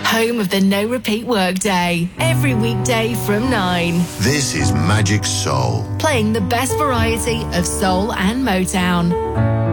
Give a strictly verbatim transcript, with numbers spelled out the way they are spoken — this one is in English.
home of the no repeat workday. Every weekday from nine. This is Magic Soul. Playing the best variety of soul and Motown.